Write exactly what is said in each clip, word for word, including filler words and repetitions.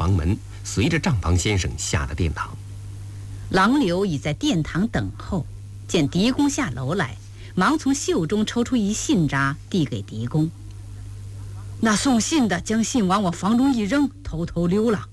房门，随着账房先生下了殿堂。 郎柳已在殿堂等候，见狄公下楼来，忙从袖中抽出一信札，递给狄公。那送信的将信往我房中一扔，偷偷溜了。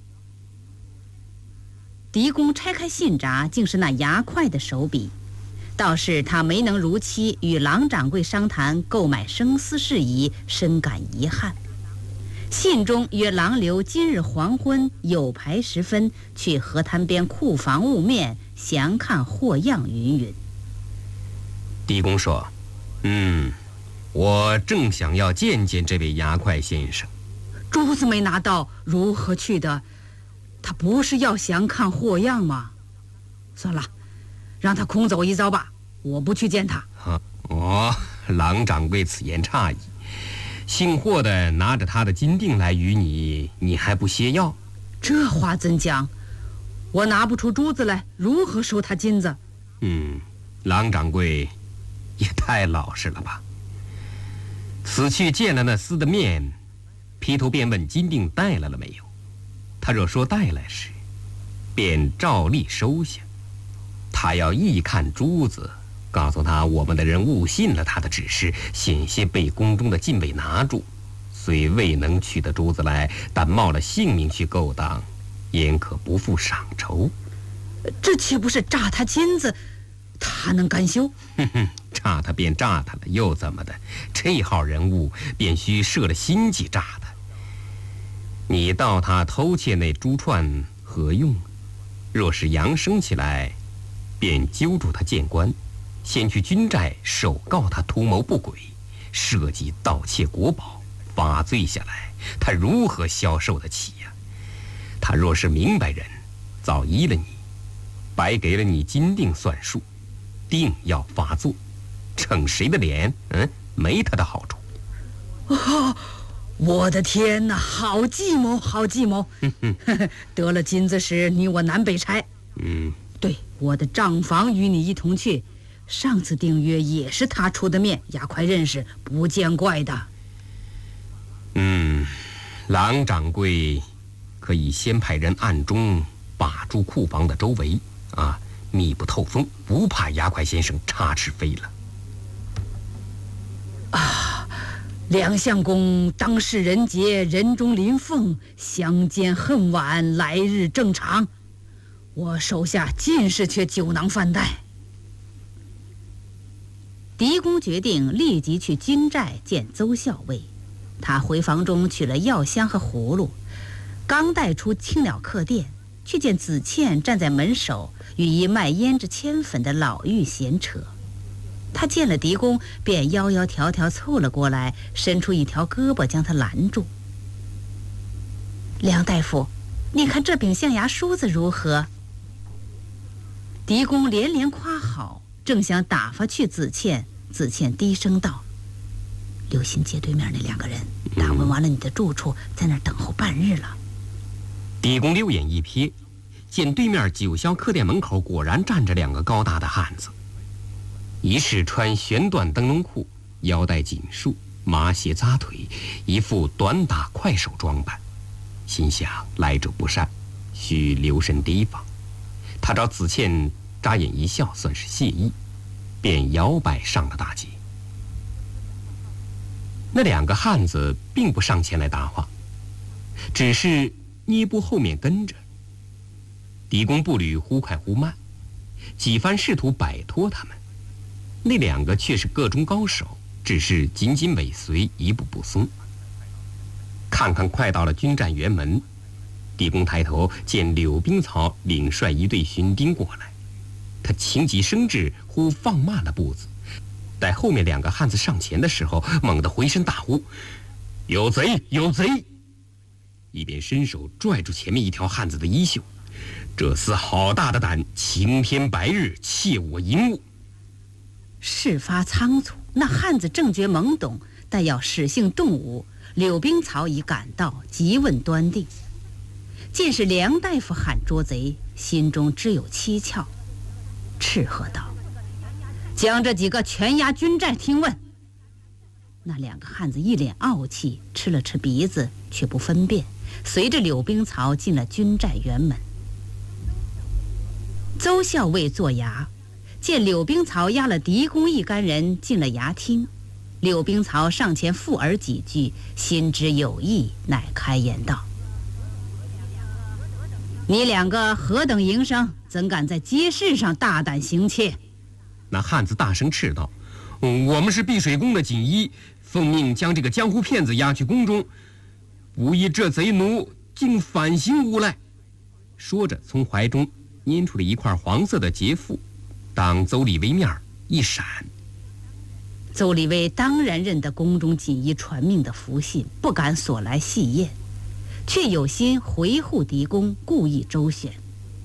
狄公拆开信札，竟是那牙快的手笔，倒是他没能如期与郎掌柜商谈购买生丝事宜，深感遗憾。信中约郎刘今日黄昏酉牌时分去河滩边库房务面详看货样云云。 狄公说：“嗯，我正想要见见这位牙快先生。 珠子没拿到，如何去的？他不是要详看货样吗？算了，让他空走一遭吧，我不去见他。” 啊，哦，郎掌柜此言差矣。姓霍的拿着他的金锭来与你，你还不歇要？ 这话怎讲？我拿不出珠子来，如何收他金子？ 嗯，郎掌柜也太老实了吧。此去见了那厮的面，劈头便问金锭带来了没有。他若说带来时，便照例收下。他要一看珠子，告诉他我们的人误信了他的指示，险些被宫中的禁卫拿住，虽未能取得珠子来，但冒了性命去勾当，焉可不负赏酬？ 这岂不是诈他金子？他能甘休？ 哼哼，诈他便诈他了，又怎么的？这号人物便须设了心计诈他。你道他偷窃那珠串何用？若是扬升起来，便揪住他见官，先去军寨首告他图谋不轨，涉及盗窃国宝，发罪下来，他如何消受得起呀？他若是明白人，早依了你，白给了你金锭算数，定要发作，逞谁的脸？嗯，没他的好处。 哦，我的天哪，好计谋，好计谋！得了金子时，你我南北拆。 嗯， 对，我的账房与你一同去。上次订约也是他出的面，牙快认识，不见怪的。 嗯，郎掌柜可以先派人暗中把住库房的周围啊，密不透风，不怕牙快先生插翅飞了。 啊，梁相公当世人杰，人中临凤，相见恨晚，来日正常。我手下尽是缺酒囊饭袋。狄公决定立即去军寨见邹校尉。他回房中取了药箱和葫芦，刚带出青鸟客店，却见子倩站在门首，与一卖胭脂铅粉的老妪闲扯。他见了狄公，便窈窈窕窕凑了过来，伸出一条胳膊将他拦住。梁大夫，你看这柄象牙梳子如何？狄公连连夸好，正想打发去子倩，子倩低声道：“留心街对面那两个人，打问完了你的住处，在那儿等候半日了。” 狄公溜眼一瞥，见对面九霄客店门口果然站着两个高大的汉子，一是穿旋缎灯笼裤，腰带紧束，麻鞋扎腿，一副短打快手装扮。心想来者不善，需留神提防。他找子倩眨眼一笑，算是谢意，便摇摆上了大街。那两个汉子并不上前来答话，只是捏步后面跟着。狄公步履忽快忽慢，几番试图摆脱他们，那两个却是个中高手，只是紧紧尾随，一步不松。看看快到了军寨辕门，狄公抬头见柳冰曹领率一队巡丁过来，他情急生智，忽放慢了步子。待后面两个汉子上前的时候，猛地回身大呼：“有贼！有贼！”一边伸手拽住前面一条汉子的衣袖。这厮好大的胆，晴天白日窃我淫物！ 事发仓促，那汉子正觉懵懂，但要使性动武，柳冰曹已赶到，急问端定。见是梁大夫喊捉贼，心中只有蹊跷，斥喝道：“将这几个全押军寨听问。”那两个汉子一脸傲气，吃了吃鼻子，却不分辨， 随着柳兵曹进了军寨辕门。邹校尉坐衙，见柳兵曹押了狄公一干人进了衙厅，柳兵曹上前附耳几句，心知有意，乃开言道：“你两个何等营生，怎敢在街市上大胆行窃？” 那汉子大声斥道：“我们是碧水宫的锦衣，奉命将这个江湖骗子押去宫中，不意这贼奴竟反行无赖。”说着，从怀中拈出了一块黄色的节符，当邹立威面一闪。 邹立威当然认得宫中锦衣传命的符信，不敢索来细验，却有心回护狄公，故意周旋。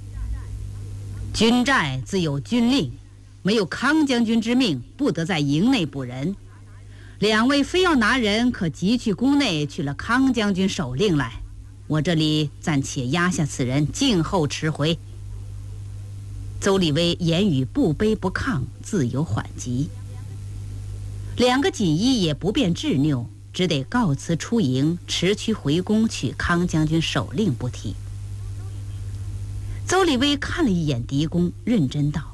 军寨自有军令，没有康将军之命，不得在营内捕人。两位非要拿人，可急去宫内取了康将军手令来。我这里暂且押下此人，静候迟回。邹立威言语不卑不亢，自有缓急。两个锦衣也不便执拗，只得告辞出营，驰驱回宫取康将军手令不提。邹立威看了一眼狄公，认真道：“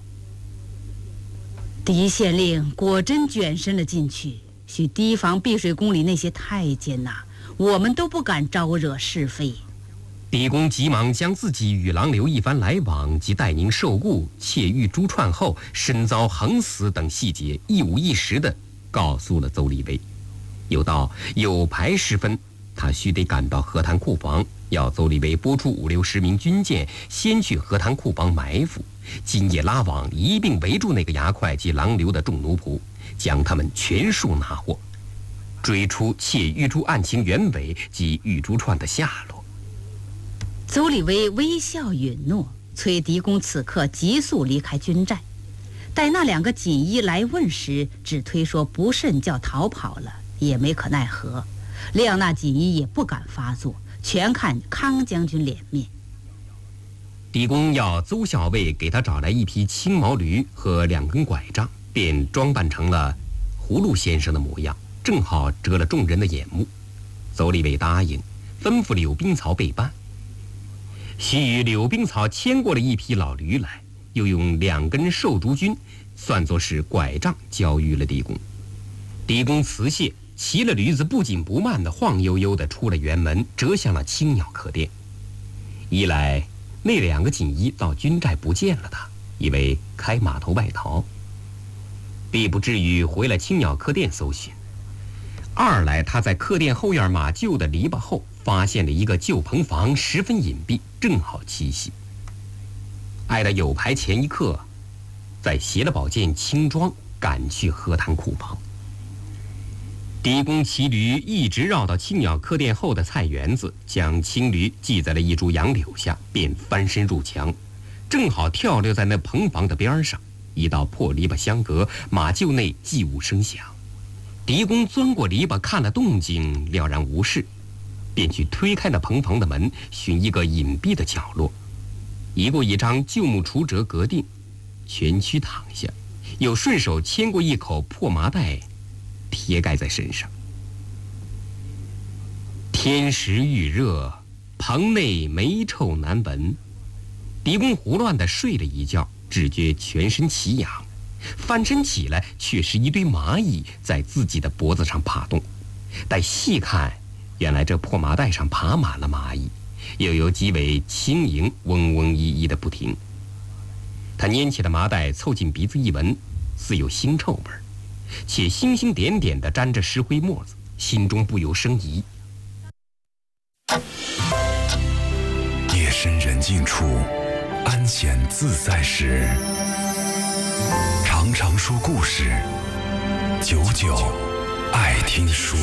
狄县令果真卷身了进去，需提防碧水宫里那些太监呐、啊，我们都不敢招惹是非。” 狄公急忙将自己与郎刘一番来往及待宁受雇、窃玉珠串后身遭横死等细节一五一十地告诉了邹立威，又道有牌时分，他须得赶到河滩库房，要邹立威拨出五六十名军舰，先去河滩库房埋伏，今夜拉网一并围住那个衙快及郎刘的众奴仆，将他们全数拿获，追出窃玉珠案情原委及玉珠串的下落。 邹立威微笑允诺，催狄公此刻急速离开军寨。待那两个锦衣来问时，只推说不慎叫逃跑了，也没可奈何。谅那锦衣也不敢发作，全看康将军脸面。 狄公要邹校尉给他找来一匹青毛驴和两根拐杖，便装扮成了葫芦先生的模样，正好遮了众人的眼目。邹立威答应，吩咐柳兵曹备办。须臾，柳兵曹牵过了一匹老驴来，又用两根瘦竹菌算作是拐杖交予了狄公。狄公辞谢，骑了驴子不紧不慢地晃悠悠地出了辕门，折向了青鸟客店。一来那两个锦衣到军寨不见了他，以为开码头外逃，必不至于回来青鸟客店搜寻；二来他在客店后院马厩的篱笆后发现了一个旧棚房，十分隐蔽，正好栖息。挨到有牌前一刻，再携了宝剑轻装，赶去河滩库房。狄公骑驴一直绕到青鸟客店后的菜园子，将青驴系在了一株杨柳下，便翻身入墙，正好跳溜在那棚房的边上。一道破篱笆相隔，马厩内寂无声响。狄公钻过篱笆，看了动静，了然无事，便去推开那棚房的门，寻一个隐蔽的角落，移过一张旧木竹折隔定，蜷曲躺下，又顺手牵过一口破麻袋，贴盖在身上。天时预热，棚内霉臭难闻。狄公胡乱地睡了一觉，只觉全身奇痒，翻身起来，却是一堆蚂蚁在自己的脖子上爬动。待细看，原来这破麻袋上爬满了蚂蚁，又有几尾轻盈，嗡嗡咦咦的不停。他拈起了麻袋，凑近鼻子一闻，似有腥臭味，且星星点点地沾着石灰沫子，心中不由生疑。 夜深人静处，安闲自在时，常常说故事，久久爱听书。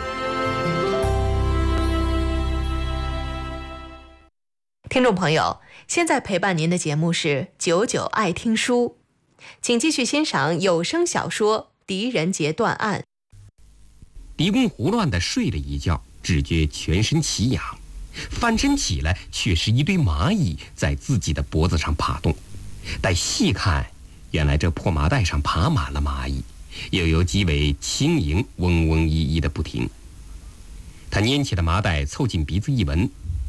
听众朋友，现在陪伴您的节目是久久爱听书，请继续欣赏有声小说《狄仁杰断案》。 狄公胡乱地睡了一觉，只觉全身奇痒，翻身起来，却是一堆蚂蚁在自己的脖子上爬动。待细看，原来这破麻袋上爬满了蚂蚁，又有几尾轻盈，嗡嗡咦咦的不停。他拈起了麻袋，凑近鼻子一闻，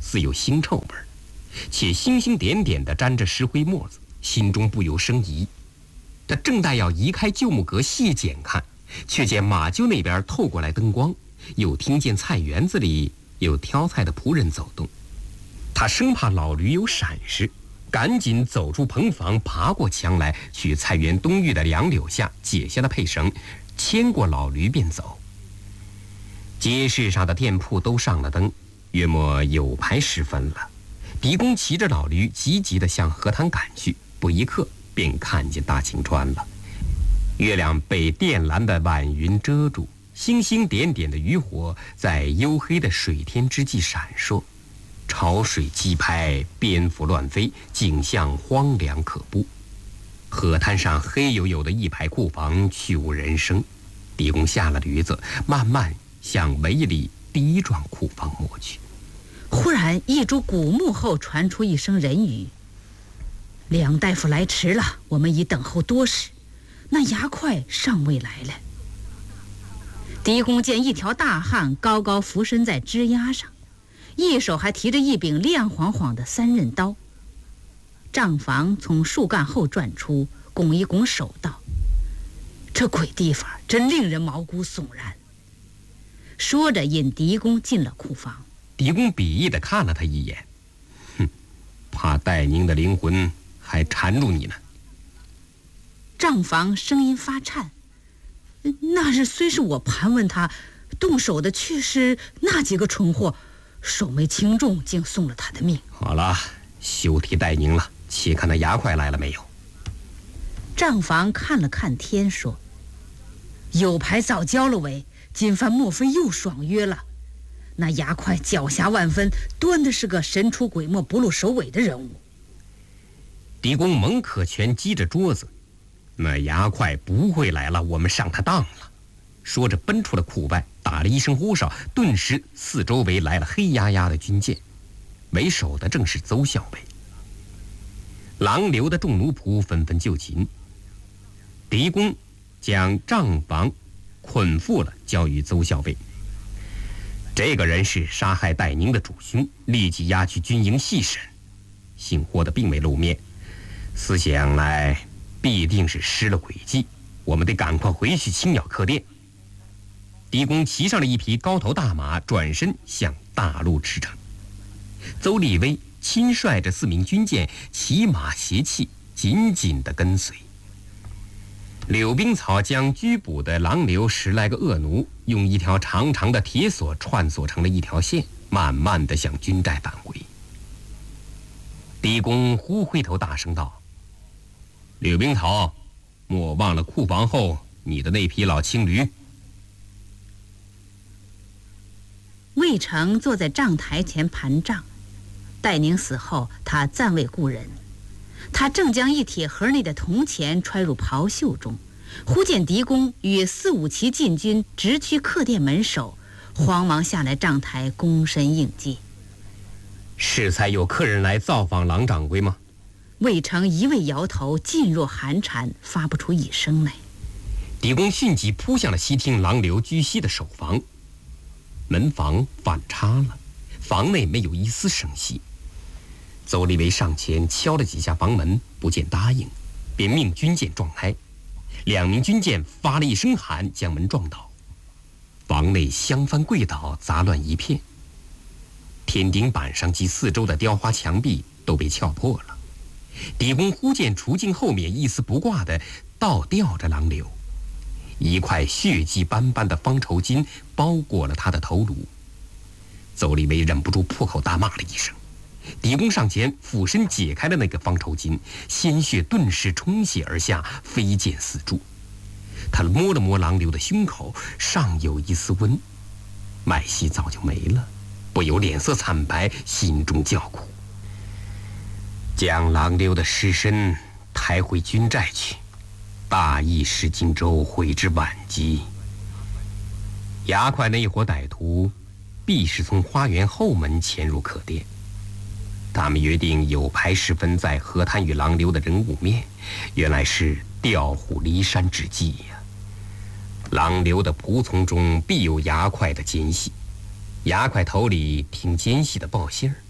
似有腥臭味儿，且星星点点地沾着石灰沫子，心中不由生疑。他正待要移开旧木阁细检看，却见马厩那边透过来灯光，又听见菜园子里有挑菜的仆人走动。他生怕老驴有闪失，赶紧走出棚房，爬过墙来，去菜园东隅的杨柳下解下了配绳，牵过老驴便走。街市上的店铺都上了灯，约莫酉牌时分了。狄公骑着老驴急急地向河滩赶去，不一刻便看见大晴川了。月亮被靛蓝的晚云遮住，星星点点的渔火在黝黑的水天之际闪烁，潮水激拍，蝙蝠乱飞，景象荒凉可怖。河滩上黑黝黝的一排库房，去无人声。狄公下了驴子，慢慢向围里第一幢库房摸去。 忽然一株古木后传出一声人语：“梁大夫来迟了，我们已等候多时，那牙快尚未来了。”狄公见一条大汉高高俯身在枝丫上，一手还提着一柄亮晃晃的三刃刀。账房从树干后转出，拱一拱手道：“这鬼地方真令人毛骨悚然。”说着引狄公进了库房。 狄公鄙夷地看了他一眼，哼，怕戴宁的灵魂还缠住你呢。 账房声音发颤：“那日虽是我盘问他，动手的却是那几个蠢货，手没轻重，竟送了他的命。” 好了，休提戴宁了，且看那牙快来了没有。 账房看了看天，说：“有牌早交了尾，今番莫非又爽约了？那牙快狡黠万分，端的是个神出鬼没、不露首尾的人物。” 狄公猛可拳击着桌子：“那牙快不会来了，我们上他当了。”说着奔出了库外，打了一声呼哨，顿时四周围来了黑压压的军舰，为首的正是邹校尉。郎流的众奴仆纷纷就擒。狄公将账房捆缚了，交于邹校尉。这个人是杀害戴宁的主凶，立即押去军营细审。姓霍的并未露面，思想来必定是失了诡计，我们得赶快回去青鸟客店。狄公骑上了一匹高头大马，转身向大路驰骋。邹立威亲率着四名军舰骑马携骑，紧紧地跟随。柳冰草将拘捕的郎流十来个恶奴用一条长长的铁索串锁成了一条线，慢慢地向军寨返回。狄公忽回头大声道：“柳冰草，莫忘了库房后你的那匹老青驴。” 魏成坐在账台前盘账。戴宁死后，他暂未顾人。他正将一铁盒内的铜钱揣入袍袖中，忽见狄公与四五骑禁军直趋客店门首，慌忙下来账台躬身应接。 适才有客人来造访郎掌柜吗？ 魏成一味摇头，噤若寒蝉，发不出一声来。 狄公迅即扑向了西厅郎流居息的守房，门房反插了，房内没有一丝声息。邹立威上前敲了几下房门，不见答应，便命军舰撞开。两名军舰发了一声喊，将门撞倒，房内香翻跪倒，杂乱一片。天顶板上及四周的雕花墙壁都被撬破了。狄公忽见厨镜后面一丝不挂的倒吊着郎流，一块血迹斑斑的方绸巾包裹了他的头颅。邹立威忍不住破口大骂了一声。狄公上前俯身解开了那个方绸巾，鲜血顿时冲泻而下，飞溅四处。他摸了摸郎流的胸口，尚有一丝温，脉息早就没了，不由脸色惨白，心中叫苦。将郎流的尸身抬回军寨去，大义失荆州，悔之晚矣。牙快那一伙歹徒必是从花园后门潜入客店，他们约定酉牌时分在河滩与郎流的人物面，原来是调虎离山之计呀。郎流的仆从中必有牙快的奸细，牙快头里听奸细的报信儿，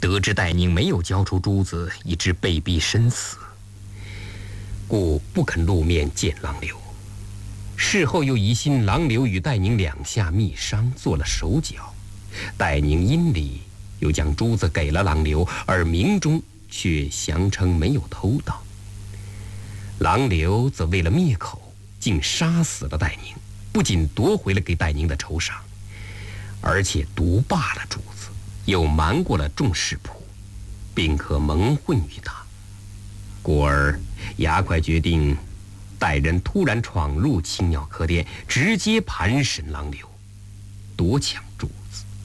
得知戴宁没有交出珠子，以致被逼身死，故不肯露面见郎流。事后又疑心郎流与戴宁两下密商，做了手脚，戴宁阴里又将珠子给了郎流，而明中却详称没有偷盗。郎流则为了灭口，竟杀死了戴宁，不仅夺回了给戴宁的酬赏，而且独霸了珠子，又瞒过了众食仆，并可蒙混于他。故而牙快决定带人突然闯入青鸟客店，直接盘审郎流，夺抢珠子。